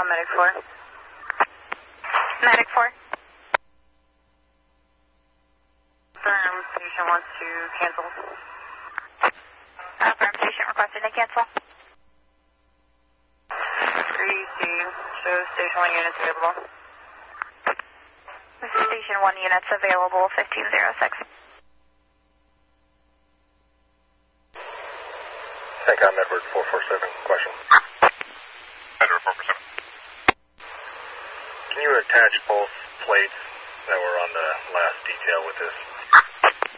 Medic 4. Medic 4. Firm, patient wants to cancel. Firm, patient requested to cancel. 3C, show station 1 units available. This is station 1 units available, 1506. TACOM Edward 447, question. Edward 447. Can you attach both plates that were on the last detail with this